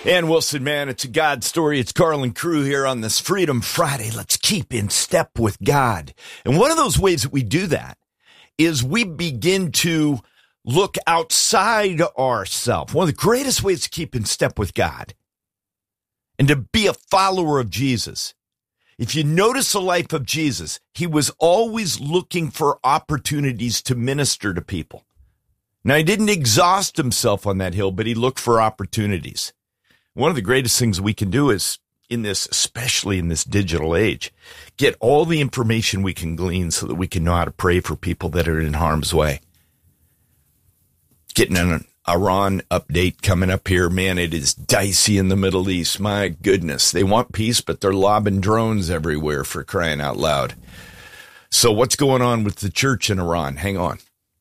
And Wilson, man, it's a God story. It's Carl and Crew here on this Freedom Friday. Let's keep in step with God. And one of those ways that we do that is we begin to look outside ourselves. One of the greatest ways to keep in step with God and to be a follower of Jesus. If you notice the life of Jesus, he was always looking for opportunities to minister to people. Now, he didn't exhaust himself on that hill, but he looked for opportunities. One of the greatest things we can do is, especially in this digital age, get all the information we can glean so that we can know how to pray for people that are in harm's way. Getting an Iran update coming up here. Man, it is dicey in the Middle East. My goodness. They want peace, but they're lobbing drones everywhere, for crying out loud. So what's going on with the church in Iran? Hang on.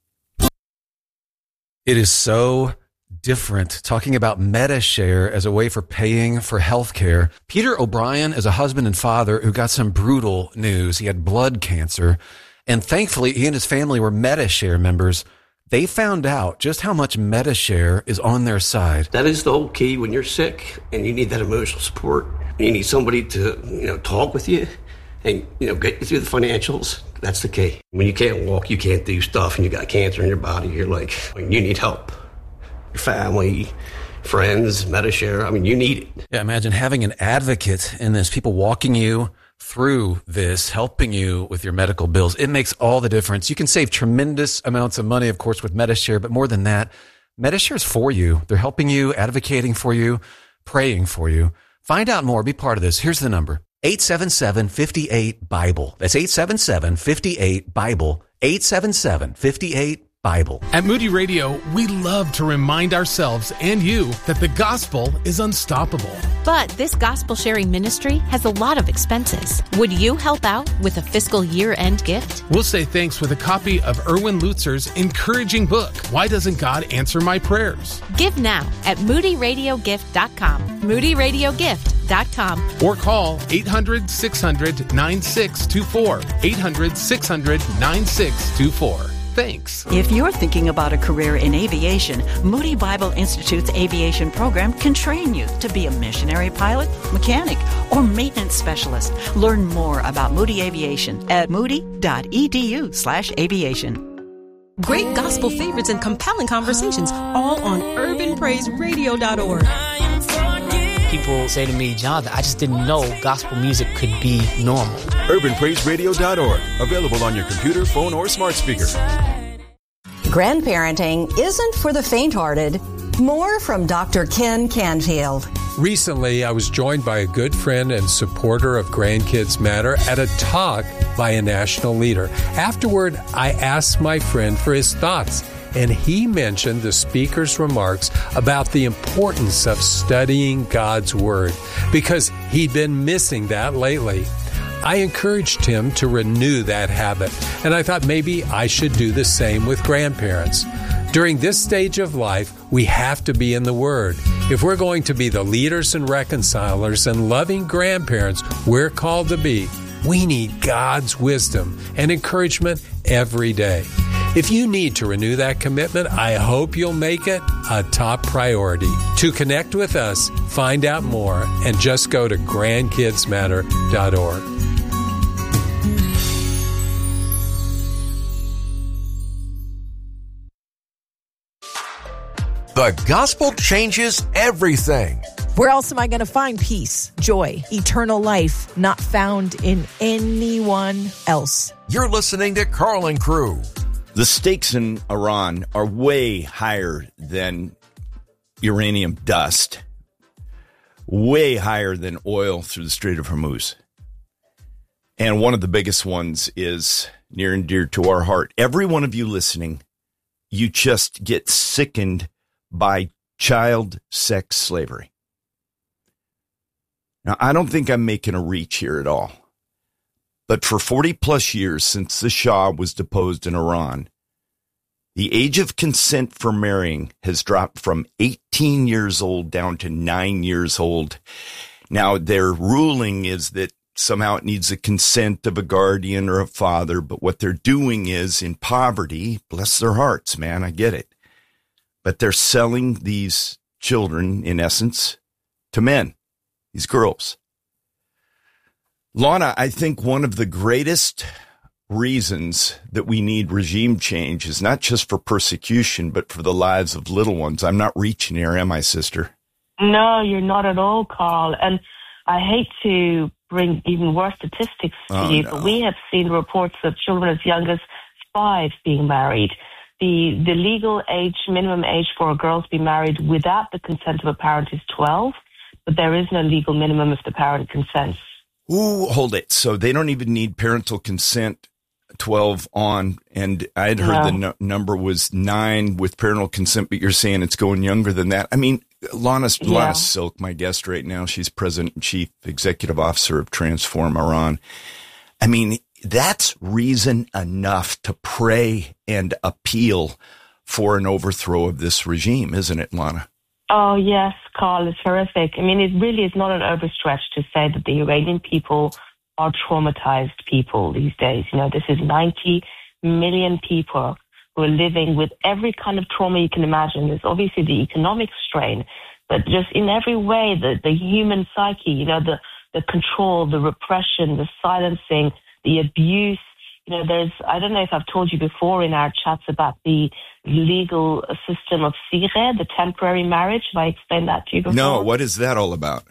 It is so different talking about MediShare as a way for paying for healthcare. Peter O'Brien is a husband and father who got some brutal news. He had blood cancer, and thankfully he and his family were MediShare members. They found out just how much MediShare is on their side. That is the whole key when you're sick and you need that emotional support. You need somebody to, talk with you and, get you through the financials. That's the key. When you can't walk, you can't do stuff, and you got cancer in your body, you're like, you need help. Your family, friends, MediShare, you need it. Yeah, imagine having an advocate in this, people walking you through this, helping you with your medical bills. It makes all the difference. You can save tremendous amounts of money, of course, with MediShare, but more than that, MediShare is for you. They're helping you, advocating for you, praying for you. Find out more. Be part of this. Here's the number. 877-58-BIBLE. That's 877-58-BIBLE. 877-58-BIBLE. At Moody Radio, we love to remind ourselves and you that the gospel is unstoppable. But this gospel sharing ministry has a lot of expenses. Would you help out with a fiscal year-end gift? We'll say thanks with a copy of Erwin Lutzer's encouraging book, Why Doesn't God Answer My Prayers? Give now at moodyradiogift.com. moodyradiogift.com. Or call 800-600-9624. 800-600-9624. Thanks. If you're thinking about a career in aviation, Moody Bible Institute's aviation program can train you to be a missionary pilot, mechanic, or maintenance specialist. Learn more about Moody Aviation at moody.edu/aviation. Great gospel favorites and compelling conversations, all on urbanpraiseradio.org. People say to me, Jonathan, I just didn't know gospel music could be normal. urbanpraiseradio.org. Available on your computer, phone, or smart speaker. Grandparenting isn't for the faint-hearted. More from Dr. Ken Canfield. Recently, I was joined by a good friend and supporter of Grandkids Matter at a talk by a national leader. Afterward, I asked my friend for his thoughts, and he mentioned the speaker's remarks about the importance of studying God's Word because he'd been missing that lately. I encouraged him to renew that habit, and I thought maybe I should do the same with grandparents. During this stage of life, we have to be in the Word. If we're going to be the leaders and reconcilers and loving grandparents we're called to be, we need God's wisdom and encouragement every day. If you need to renew that commitment, I hope you'll make it a top priority. To connect with us, find out more, and just go to grandkidsmatter.org. The gospel changes everything. Where else am I going to find peace, joy, eternal life, not found in anyone else? You're listening to Carl and Crew. The stakes in Iran are way higher than uranium dust, way higher than oil through the Strait of Hormuz. And one of the biggest ones is near and dear to our heart. Every one of you listening, you just get sickened by child sex slavery. Now, I don't think I'm making a reach here at all. But for 40 plus years since the Shah was deposed in Iran, the age of consent for marrying has dropped from 18 years old down to 9 years old. Now, their ruling is that somehow it needs the consent of a guardian or a father, but what they're doing is in poverty, bless their hearts, man, I get it. But they're selling these children, in essence, to men, these girls. Lana, I think one of the greatest reasons that we need regime change is not just for persecution, but for the lives of little ones. I'm not reaching here, am I, sister? No, you're not at all, Carl. And I hate to bring even worse statistics to you, but we have seen reports of children as young as 5 being married. The legal age, minimum age for a girl to be married without the consent of a parent is 12, but there is no legal minimum if the parent consents. Ooh, hold it. So they don't even need parental consent 12 on, and I had heard the number was 9 with parental consent, but you're saying it's going younger than that. I mean, Lana Silk, my guest right now, she's President and Chief Executive Officer of Transform Iran. I mean, that's reason enough to pray and appeal for an overthrow of this regime, isn't it, Lana? Oh, yes, Carl, it's horrific. I mean, it really is not an overstretch to say that the Iranian people are traumatized people these days. You know, this is 90 million people who are living with every kind of trauma you can imagine. There's obviously the economic strain, but just in every way, the human psyche, you know, the control, the repression, the silencing, the abuse. You know, I don't know if I've told you before in our chats about the legal system of Sireh, the temporary marriage. Have I explained that to you before? No, what is that all about?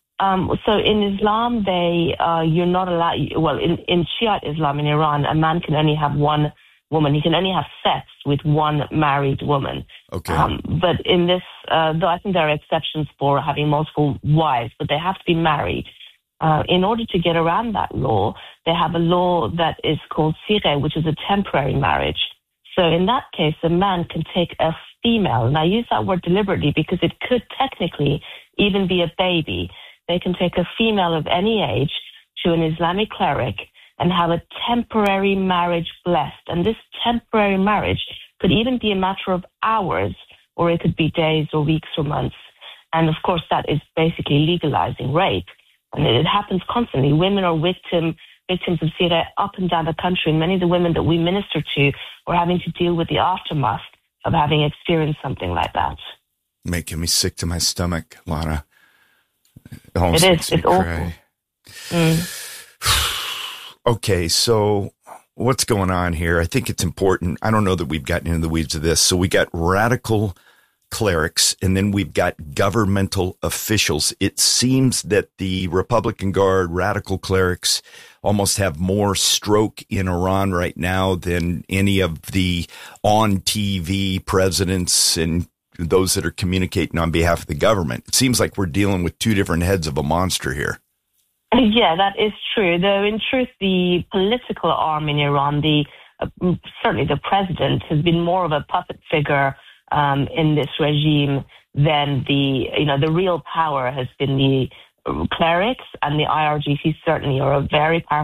So in Islam, you're not allowed, well, in Shiite Islam in Iran, a man can only have one woman. He can only have sex with one married woman. Okay. But in this, though I think there are exceptions for having multiple wives, but they have to be married. In order to get around that law, they have a law that is called Sireh, which is a temporary marriage. So in that case, a man can take a female, and I use that word deliberately because it could technically even be a baby. They can take a female of any age to an Islamic cleric and have a temporary marriage blessed. And this temporary marriage could even be a matter of hours, or it could be days or weeks or months. And of course, that is basically legalizing rape. And it happens constantly. Women are victims of Sireh up and down the country. And many of the women that we minister to are having to deal with the aftermath of having experienced something like that. Making me sick to my stomach, Lana. It is. It's awful. Okay, so what's going on here? I think it's important. I don't know that we've gotten into the weeds of this. So we got radical clerics, and then we've got governmental officials. It seems that the Republican Guard, radical clerics, almost have more stroke in Iran right now than any of the on-TV presidents and those that are communicating on behalf of the government. It seems like we're dealing with two different heads of a monster here. Yeah, that is true. Though in truth, the political arm in Iran, certainly the president, has been more of a puppet figure in this regime than the real power has been the clerics, and the IRGC certainly are a very powerful